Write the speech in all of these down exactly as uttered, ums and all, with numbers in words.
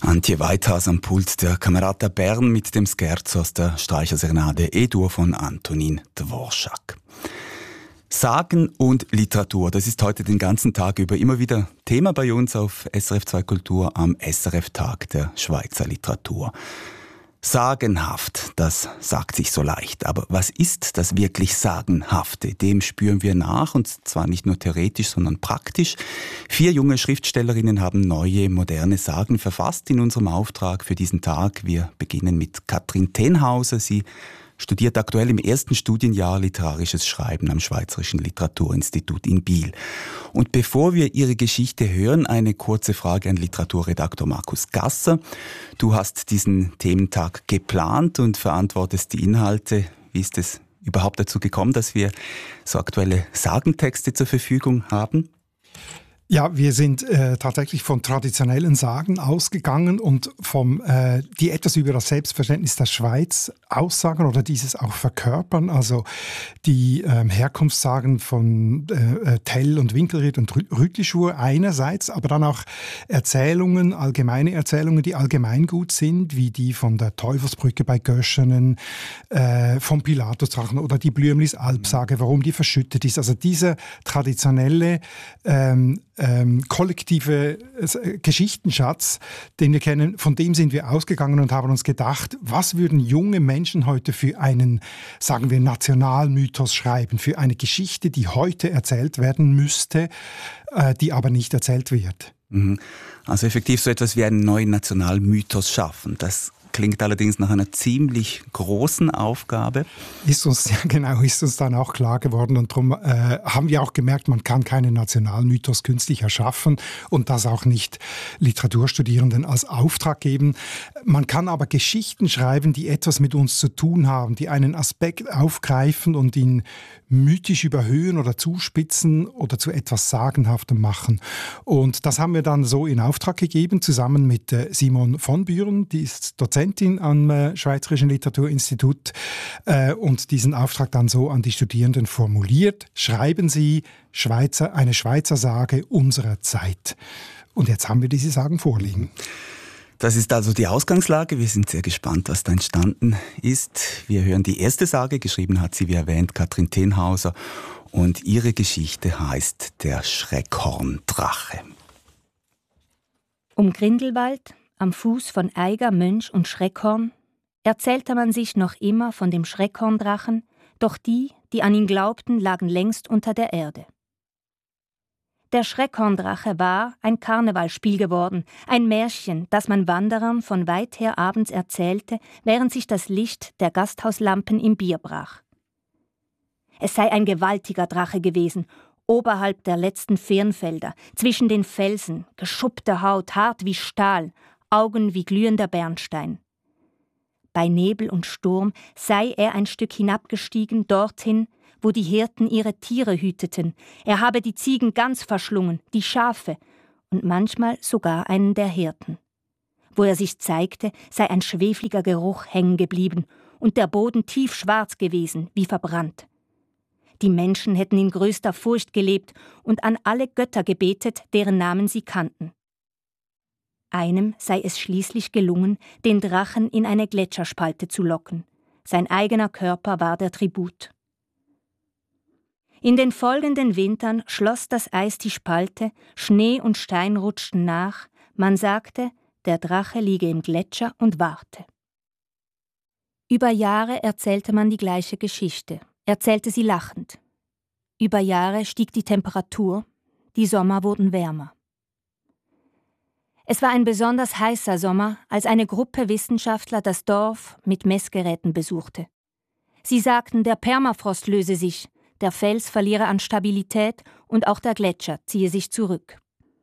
Antje Weithaus am Pult der Camerata Bern mit dem Scherzo aus der Streicherserenade E-Dur von Antonin Dvorak. Sagen und Literatur, das ist heute den ganzen Tag über immer wieder Thema bei uns auf S R F zwei Kultur am S R F-Tag der Schweizer Literatur. Sagenhaft, das sagt sich so leicht. Aber was ist das wirklich Sagenhafte? Dem spüren wir nach, und zwar nicht nur theoretisch, sondern praktisch. Vier junge Schriftstellerinnen haben neue, moderne Sagen verfasst in unserem Auftrag für diesen Tag. Wir beginnen mit Katrin Tenhauser. Sie studiert aktuell im ersten Studienjahr Literarisches Schreiben am Schweizerischen Literaturinstitut in Biel. Und bevor wir ihre Geschichte hören, eine kurze Frage an Literaturredaktor Markus Gasser. Du hast diesen Thementag geplant und verantwortest die Inhalte. Wie ist es überhaupt dazu gekommen, dass wir so aktuelle Sagentexte zur Verfügung haben? Ja, wir sind äh, tatsächlich von traditionellen Sagen ausgegangen und vom, äh, die etwas über das Selbstverständnis der Schweiz aussagen oder dieses auch verkörpern. Also die ähm, Herkunftssagen von äh, Tell und Winkelried und Rütlischur einerseits, aber dann auch Erzählungen, allgemeine Erzählungen, die allgemeingut sind, wie die von der Teufelsbrücke bei Göschenen, äh, vom Pilatusdrachen oder die Blümlis Alpsage, warum die verschüttet ist. Also dieser traditionelle ähm, Ähm, kollektive äh, Geschichtenschatz, den wir kennen, von dem sind wir ausgegangen und haben uns gedacht, was würden junge Menschen heute für einen, sagen wir, Nationalmythos schreiben, für eine Geschichte, die heute erzählt werden müsste, äh, die aber nicht erzählt wird. Also effektiv so etwas wie einen neuen Nationalmythos schaffen. Das klingt allerdings nach einer ziemlich großen Aufgabe. Ist uns, ja genau, ist uns dann auch klar geworden, und darum äh, haben wir auch gemerkt, man kann keinen Nationalmythos künstlich erschaffen und das auch nicht Literaturstudierenden als Auftrag geben. Man kann aber Geschichten schreiben, die etwas mit uns zu tun haben, die einen Aspekt aufgreifen und ihn mythisch überhöhen oder zuspitzen oder zu etwas Sagenhaftem machen. Und das haben wir dann so in Auftrag gegeben, zusammen mit äh, Simon von Büren, die ist Dozentin am äh, Schweizerischen Literaturinstitut, äh, und diesen Auftrag dann so an die Studierenden formuliert. Schreiben Sie Schweizer, eine Schweizer Sage unserer Zeit. Und jetzt haben wir diese Sagen vorliegen. Das ist also die Ausgangslage. Wir sind sehr gespannt, was da entstanden ist. Wir hören die erste Sage. Geschrieben hat sie, wie erwähnt, Katrin Tenhauser. Und ihre Geschichte heißt Der Schreckhorndrache. Um Grindelwald, am Fuß von Eiger, Mönch und Schreckhorn, erzählte man sich noch immer von dem Schreckhorndrachen, doch die, die an ihn glaubten, lagen längst unter der Erde. Der Schreckhorndrache war ein Karnevalspiel geworden, ein Märchen, das man Wanderern von weit her abends erzählte, während sich das Licht der Gasthauslampen im Bier brach. Es sei ein gewaltiger Drache gewesen, oberhalb der letzten Firnfelder, zwischen den Felsen, geschuppte Haut, hart wie Stahl, Augen wie glühender Bernstein. Bei Nebel und Sturm sei er ein Stück hinabgestiegen, dorthin, wo die Hirten ihre Tiere hüteten. Er habe die Ziegen ganz verschlungen, die Schafe und manchmal sogar einen der Hirten. Wo er sich zeigte, sei ein schwefliger Geruch hängen geblieben und der Boden tiefschwarz gewesen, wie verbrannt. Die Menschen hätten in größter Furcht gelebt und an alle Götter gebetet, deren Namen sie kannten. Einem sei es schließlich gelungen, den Drachen in eine Gletscherspalte zu locken. Sein eigener Körper war der Tribut. In den folgenden Wintern schloss das Eis die Spalte, Schnee und Stein rutschten nach, man sagte, der Drache liege im Gletscher und warte. Über Jahre erzählte man die gleiche Geschichte, erzählte sie lachend. Über Jahre stieg die Temperatur, die Sommer wurden wärmer. Es war ein besonders heißer Sommer, als eine Gruppe Wissenschaftler das Dorf mit Messgeräten besuchte. Sie sagten, der Permafrost löse sich, der Fels verliere an Stabilität und auch der Gletscher ziehe sich zurück.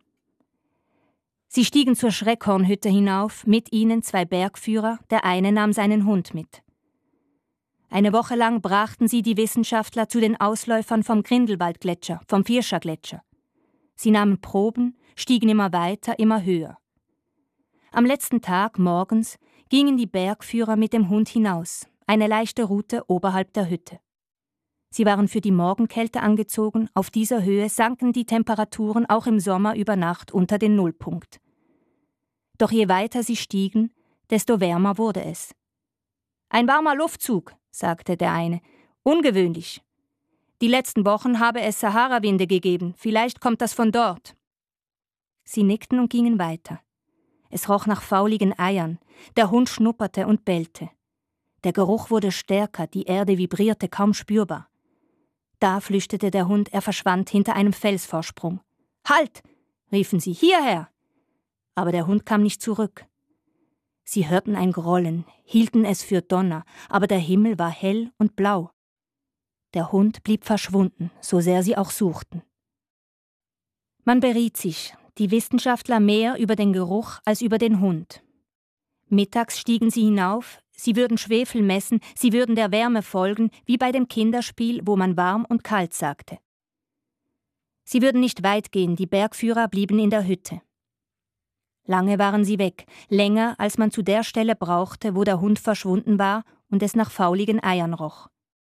Sie stiegen zur Schreckhornhütte hinauf, mit ihnen zwei Bergführer, der eine nahm seinen Hund mit. Eine Woche lang brachten sie die Wissenschaftler zu den Ausläufern vom Grindelwaldgletscher, vom Vierscher-Gletscher. Sie nahmen Proben, stiegen immer weiter, immer höher. Am letzten Tag, morgens, gingen die Bergführer mit dem Hund hinaus, eine leichte Route oberhalb der Hütte. Sie waren für die Morgenkälte angezogen, auf dieser Höhe sanken die Temperaturen auch im Sommer über Nacht unter den Nullpunkt. Doch je weiter sie stiegen, desto wärmer wurde es. »Ein warmer Luftzug«, sagte der eine. »Ungewöhnlich. Die letzten Wochen habe es Sahara-Winde gegeben. Vielleicht kommt das von dort.« Sie nickten und gingen weiter. Es roch nach fauligen Eiern. Der Hund schnupperte und bellte. Der Geruch wurde stärker, die Erde vibrierte kaum spürbar. Da flüchtete der Hund, er verschwand hinter einem Felsvorsprung. »Halt!« riefen sie, »hierher!« Aber der Hund kam nicht zurück. Sie hörten ein Grollen, hielten es für Donner, aber der Himmel war hell und blau. Der Hund blieb verschwunden, so sehr sie auch suchten. Man beriet sich, die Wissenschaftler mehr über den Geruch als über den Hund. Mittags stiegen sie hinauf, sie würden Schwefel messen, sie würden der Wärme folgen, wie bei dem Kinderspiel, wo man warm und kalt sagte. Sie würden nicht weit gehen, die Bergführer blieben in der Hütte. Lange waren sie weg, länger, als man zu der Stelle brauchte, wo der Hund verschwunden war und es nach fauligen Eiern roch.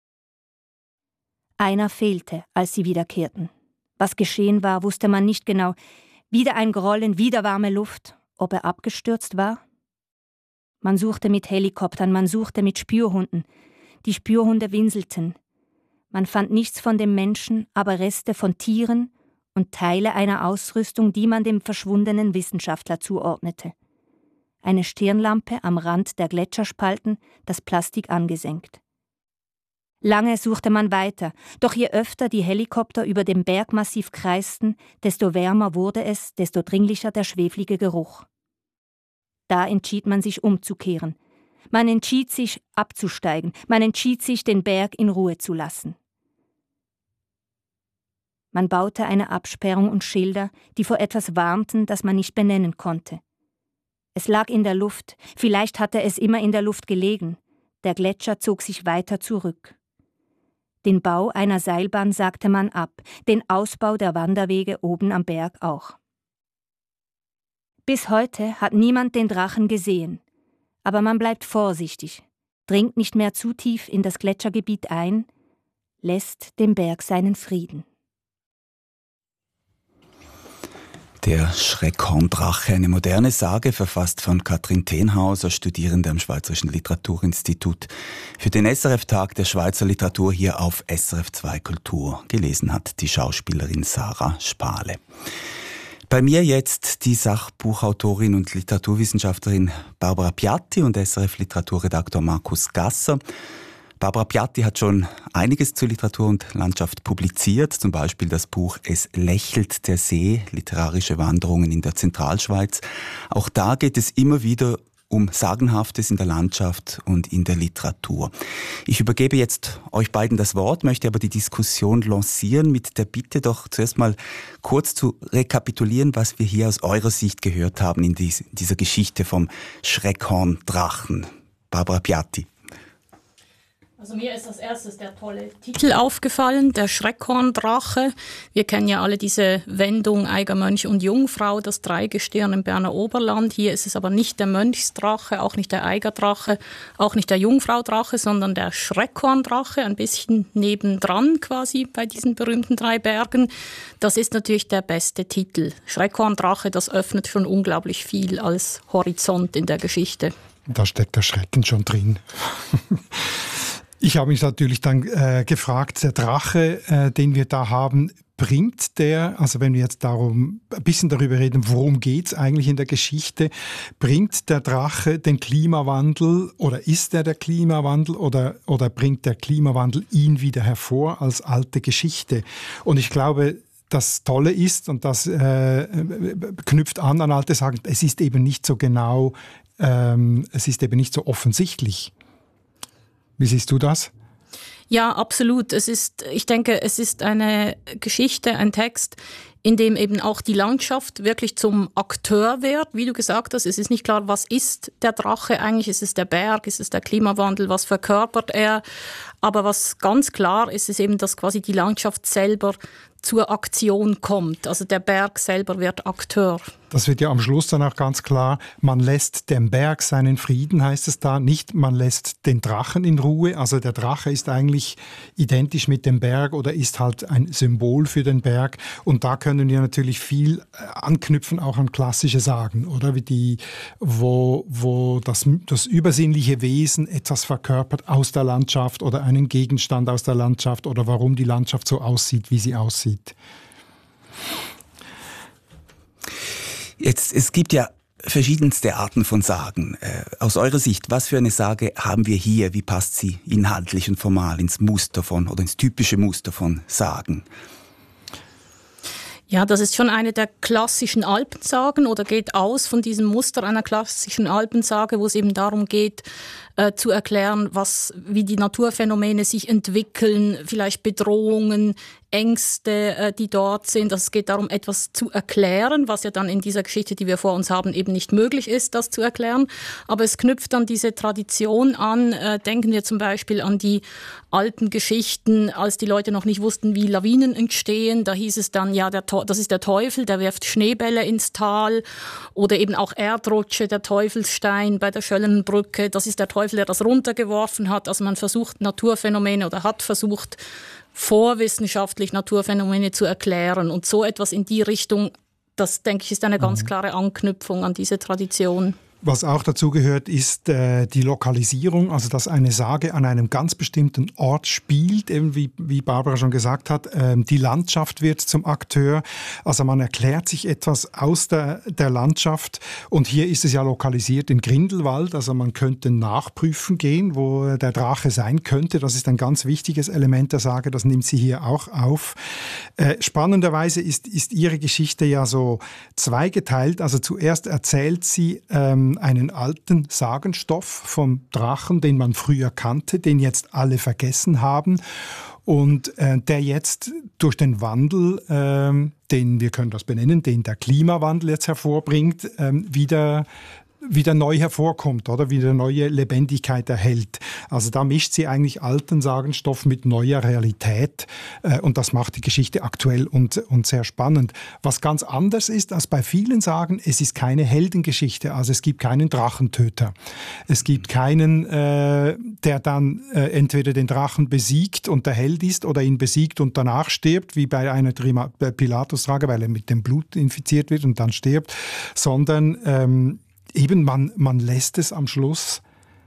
Einer fehlte, als sie wiederkehrten. Was geschehen war, wusste man nicht genau. Wieder ein Grollen, wieder warme Luft. Ob er abgestürzt war? Man suchte mit Helikoptern, man suchte mit Spürhunden. Die Spürhunde winselten. Man fand nichts von dem Menschen, aber Reste von Tieren und Teile einer Ausrüstung, die man dem verschwundenen Wissenschaftler zuordnete. Eine Stirnlampe am Rand der Gletscherspalten, das Plastik angesenkt. Lange suchte man weiter, doch je öfter die Helikopter über dem Bergmassiv kreisten, desto wärmer wurde es, desto dringlicher der schweflige Geruch. Da entschied man sich umzukehren. Man entschied sich abzusteigen, man entschied sich, den Berg in Ruhe zu lassen. Man baute eine Absperrung und Schilder, die vor etwas warnten, das man nicht benennen konnte. Es lag in der Luft, vielleicht hatte es immer in der Luft gelegen. Der Gletscher zog sich weiter zurück. Den Bau einer Seilbahn sagte man ab, den Ausbau der Wanderwege oben am Berg auch. Bis heute hat niemand den Drachen gesehen, aber man bleibt vorsichtig, dringt nicht mehr zu tief in das Gletschergebiet ein, lässt dem Berg seinen Frieden. Der Schreckhorndrache, eine moderne Sage, verfasst von Katrin Tenhauser, Studierende am Schweizerischen Literaturinstitut, für den S R F-Tag der Schweizer Literatur hier auf S R F zwei Kultur. Gelesen hat die Schauspielerin Sarah Spale. Bei mir jetzt die Sachbuchautorin und Literaturwissenschaftlerin Barbara Piatti und S R F-Literaturredaktor Markus Gasser. Barbara Piatti hat schon einiges zu Literatur und Landschaft publiziert, zum Beispiel das Buch »Es lächelt der See, literarische Wanderungen in der Zentralschweiz«. Auch da geht es immer wieder um Sagenhaftes in der Landschaft und in der Literatur. Ich übergebe jetzt euch beiden das Wort, möchte aber die Diskussion lancieren mit der Bitte, doch zuerst mal kurz zu rekapitulieren, was wir hier aus eurer Sicht gehört haben in dieser Geschichte vom Schreckhorndrachen. Barbara Piatti. Also mir ist als erstes der tolle Titel aufgefallen, der Schreckhorndrache. Wir kennen ja alle diese Wendung Eiger, Mönch und Jungfrau, das Dreigestirn im Berner Oberland. Hier ist es aber nicht der Mönchsdrache, auch nicht der Eigerdrache, auch nicht der Jungfraudrache, sondern der Schreckhorndrache, ein bisschen nebendran quasi bei diesen berühmten drei Bergen. Das ist natürlich der beste Titel. Schreckhorndrache, das öffnet schon unglaublich viel als Horizont in der Geschichte. Da steckt der Schrecken schon drin. Ich habe mich natürlich dann äh, gefragt, der Drache, äh, den wir da haben, bringt der, also wenn wir jetzt darum ein bisschen darüber reden, worum geht es eigentlich in der Geschichte, bringt der Drache den Klimawandel oder ist er der Klimawandel oder, oder bringt der Klimawandel ihn wieder hervor als alte Geschichte? Und ich glaube, das Tolle ist, und das äh, knüpft an an alte Sagen, es ist eben nicht so genau, ähm, es ist eben nicht so offensichtlich. Wie siehst du das? Ja, absolut. Es ist, ich denke, es ist eine Geschichte, ein Text, in dem eben auch die Landschaft wirklich zum Akteur wird. Wie du gesagt hast, es ist nicht klar, was ist der Drache eigentlich? Ist es der Berg? Ist es der Klimawandel? Was verkörpert er? Aber was ganz klar ist, ist eben, dass quasi die Landschaft selber zur Aktion kommt. Also der Berg selber wird Akteur. Das wird ja am Schluss dann auch ganz klar, man lässt dem Berg seinen Frieden, heißt es da, nicht man lässt den Drachen in Ruhe. Also der Drache ist eigentlich identisch mit dem Berg oder ist halt ein Symbol für den Berg. Und da können wir natürlich viel anknüpfen, auch an klassische Sagen, oder? Wie die, wo, wo das, das übersinnliche Wesen etwas verkörpert aus der Landschaft oder einen Gegenstand aus der Landschaft oder warum die Landschaft so aussieht, wie sie aussieht. Jetzt, es gibt ja verschiedenste Arten von Sagen. Äh, aus eurer Sicht, was für eine Sage haben wir hier? Wie passt sie inhaltlich und formal ins Muster von oder ins typische Muster von Sagen? Ja, das ist schon eine der klassischen Alpensagen oder geht aus von diesem Muster einer klassischen Alpensage, wo es eben darum geht, äh, zu erklären, was, wie die Naturphänomene sich entwickeln, vielleicht Bedrohungen, Ängste, äh, die dort sind. Also es geht darum, etwas zu erklären, was ja dann in dieser Geschichte, die wir vor uns haben, eben nicht möglich ist, das zu erklären. Aber es knüpft dann diese Tradition an. Äh, denken wir zum Beispiel an die alten Geschichten, als die Leute noch nicht wussten, wie Lawinen entstehen. Da hieß es dann, ja, der, das ist der Teufel, der wirft Schneebälle ins Tal. Oder eben auch Erdrutsche, der Teufelsstein bei der Schöllenbrücke. Das ist der Teufel, der das runtergeworfen hat. Also man versucht Naturphänomene oder hat versucht, vorwissenschaftlich Naturphänomene zu erklären. Und so etwas in die Richtung, das, denke ich, ist eine ganz klare Anknüpfung an diese Tradition. Was auch dazu gehört, ist äh, die Lokalisierung, also dass eine Sage an einem ganz bestimmten Ort spielt, eben wie, wie Barbara schon gesagt hat, ähm, die Landschaft wird zum Akteur, also man erklärt sich etwas aus der, der Landschaft und hier ist es ja lokalisiert in Grindelwald, also man könnte nachprüfen gehen, wo der Drache sein könnte, das ist ein ganz wichtiges Element der Sage, das nimmt sie hier auch auf. Äh, spannenderweise ist, ist ihre Geschichte ja so zweigeteilt, also zuerst erzählt sie ähm, einen alten Sagenstoff vom Drachen, den man früher kannte, den jetzt alle vergessen haben und äh, der jetzt durch den Wandel, äh, den wir können das benennen, den der Klimawandel jetzt hervorbringt, äh, wieder wieder neu hervorkommt oder wieder neue Lebendigkeit erhält. Also da mischt sie eigentlich alten Sagenstoff mit neuer Realität äh, und das macht die Geschichte aktuell und, und sehr spannend. Was ganz anders ist als bei vielen Sagen, es ist keine Heldengeschichte, also es gibt keinen Drachentöter. Es gibt keinen, äh, der dann äh, entweder den Drachen besiegt und der Held ist oder ihn besiegt und danach stirbt, wie bei einer Pilatus-Sage, weil er mit dem Blut infiziert wird und dann stirbt, sondern ähm, Eben, man, man lässt es am Schluss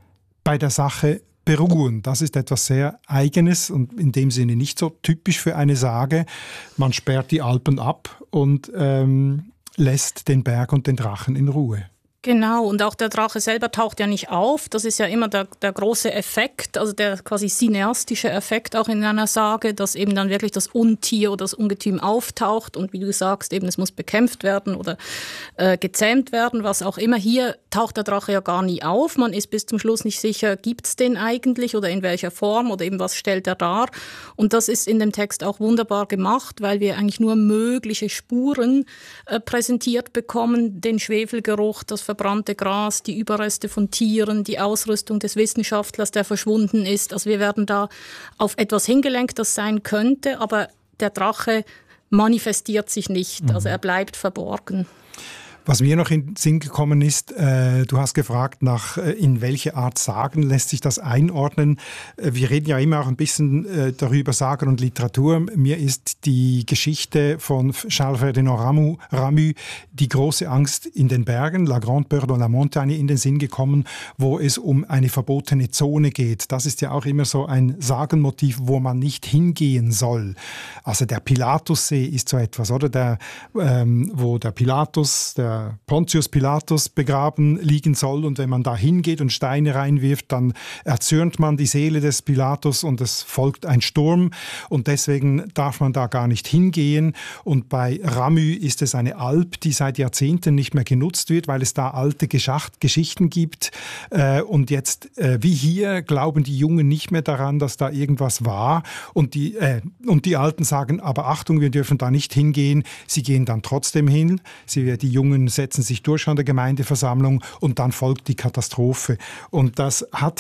bei der Sache beruhen. Das ist etwas sehr Eigenes und in dem Sinne nicht so typisch für eine Sage. Man sperrt die Alpen ab und ähm, lässt den Berg und den Drachen in Ruhe. Genau, und auch der Drache selber taucht ja nicht auf. Das ist ja immer der, der große Effekt, also der quasi cineastische Effekt auch in einer Sage, dass eben dann wirklich das Untier oder das Ungetüm auftaucht und wie du sagst, eben es muss bekämpft werden oder äh, gezähmt werden, was auch immer. Hier taucht der Drache ja gar nie auf. Man ist bis zum Schluss nicht sicher, gibt es den eigentlich oder in welcher Form oder eben was stellt er dar. Und das ist in dem Text auch wunderbar gemacht, weil wir eigentlich nur mögliche Spuren äh, präsentiert bekommen, den Schwefelgeruch, das verbrannte Gras, die Überreste von Tieren, die Ausrüstung des Wissenschaftlers, der verschwunden ist. Also wir werden da auf etwas hingelenkt, das sein könnte, aber der Drache manifestiert sich nicht, also er bleibt verborgen. Was mir noch in den Sinn gekommen ist, äh, du hast gefragt, nach äh, in welche Art Sagen lässt sich das einordnen. Äh, wir reden ja immer auch ein bisschen äh, darüber, Sagen und Literatur. Mir ist die Geschichte von Charles Ferdinand Ramu, Ramu, Die große Angst in den Bergen, La Grande Peur dans la Montagne, in den Sinn gekommen, wo es um eine verbotene Zone geht. Das ist ja auch immer so ein Sagenmotiv, wo man nicht hingehen soll. Also der Pilatussee ist so etwas, oder? Der, ähm, wo der Pilatus, der Pontius Pilatus begraben liegen soll und wenn man da hingeht und Steine reinwirft, dann erzürnt man die Seele des Pilatus und es folgt ein Sturm und deswegen darf man da gar nicht hingehen und bei Ramu ist es eine Alp, die seit Jahrzehnten nicht mehr genutzt wird, weil es da alte Geschacht- Geschichten gibt äh, und jetzt äh, wie hier glauben die Jungen nicht mehr daran, dass da irgendwas war und die, äh, und die Alten sagen, aber Achtung, wir dürfen da nicht hingehen, sie gehen dann trotzdem hin, sie, die Jungen setzen sich durch an der Gemeindeversammlung und dann folgt die Katastrophe. Und das hat hier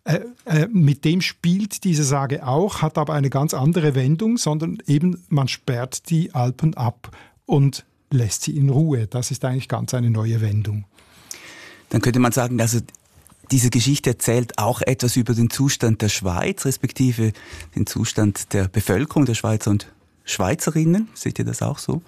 Äh, äh, mit dem spielt diese Sage auch, hat aber eine ganz andere Wendung, sondern eben man sperrt die Alpen ab und lässt sie in Ruhe. Das ist eigentlich ganz eine neue Wendung. Dann könnte man sagen, also diese Geschichte erzählt auch etwas über den Zustand der Schweiz, respektive den Zustand der Bevölkerung, der Schweizer und Schweizerinnen. Seht ihr das auch so?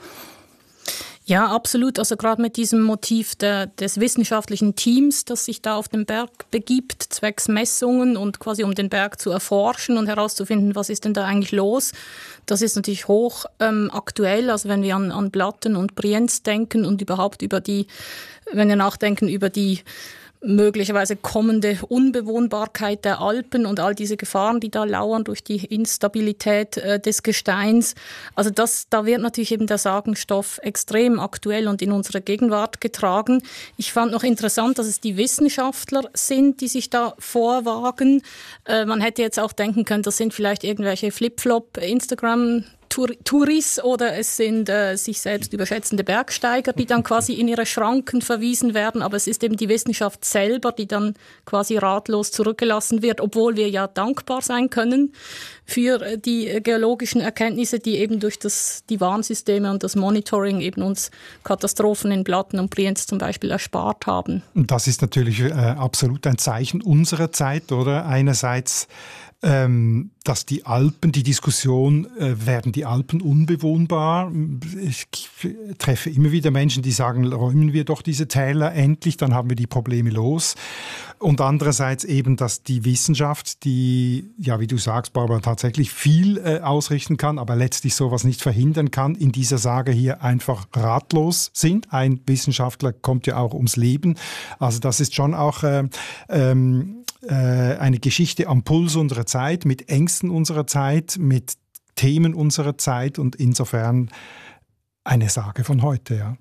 Ja, absolut. Also gerade mit diesem Motiv der, des wissenschaftlichen Teams, das sich da auf den Berg begibt, zwecks Messungen und quasi um den Berg zu erforschen und herauszufinden, was ist denn da eigentlich los. Das ist natürlich hoch ähm, aktuell. Also wenn wir an, an Blatten und Brienz denken und überhaupt über die, wenn wir nachdenken über die möglicherweise kommende Unbewohnbarkeit der Alpen und all diese Gefahren, die da lauern durch die Instabilität äh, des Gesteins. Also das, da wird natürlich eben der Sagenstoff extrem aktuell und in unsere Gegenwart getragen. Ich fand noch interessant, dass es die Wissenschaftler sind, die sich da vorwagen. Äh, man hätte jetzt auch denken können, das sind vielleicht irgendwelche Flip-Flop-Instagram- Touris oder es sind äh, sich selbst überschätzende Bergsteiger, die dann quasi in ihre Schranken verwiesen werden. Aber es ist eben die Wissenschaft selber, die dann quasi ratlos zurückgelassen wird, obwohl wir ja dankbar sein können für die geologischen Erkenntnisse, die eben durch das, die Warnsysteme und das Monitoring eben uns Katastrophen in Blatten und Brienz zum Beispiel erspart haben. Und das ist natürlich äh, absolut ein Zeichen unserer Zeit, oder? Einerseits Ähm, dass die Alpen, die Diskussion, äh, werden die Alpen unbewohnbar? Ich treffe immer wieder Menschen, die sagen, räumen wir doch diese Täler endlich, dann haben wir die Probleme los. Und andererseits eben, dass die Wissenschaft, die, ja wie du sagst, Barbara, tatsächlich viel äh, ausrichten kann, aber letztlich sowas nicht verhindern kann, in dieser Sage hier einfach ratlos sind. Ein Wissenschaftler kommt ja auch ums Leben. Also das ist schon auch äh, ähm, eine Geschichte am Puls unserer Zeit, mit Ängsten unserer Zeit, mit Themen unserer Zeit und insofern eine Sage von heute, ja.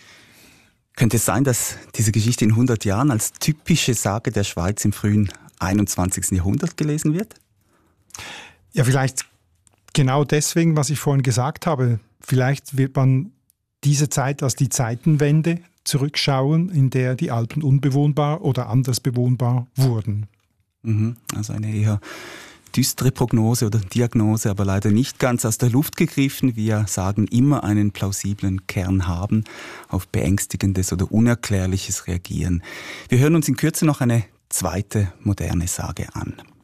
Könnte es sein, dass diese Geschichte in hundert Jahren als typische Sage der Schweiz im frühen einundzwanzigsten Jahrhundert gelesen wird? Ja, vielleicht genau deswegen, was ich vorhin gesagt habe. Vielleicht wird man diese Zeit als die Zeitenwende zurückschauen, in der die Alpen unbewohnbar oder anders bewohnbar wurden. Also eine eher düstere Prognose oder Diagnose, aber leider nicht ganz aus der Luft gegriffen. Wir sagen immer einen plausiblen Kern haben, auf Beängstigendes oder Unerklärliches reagieren. Wir hören uns in Kürze noch eine zweite moderne Sage an.